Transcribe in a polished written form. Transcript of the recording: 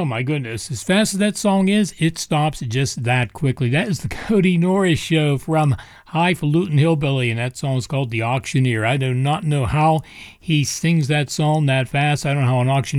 Oh my goodness. As fast as that song is, it stops just that quickly. That is the Cody Norris Show from Highfalutin Hillbilly, and that song is called The Auctioneer. I do not know how he sings that song that fast. I don't know how an auctioneer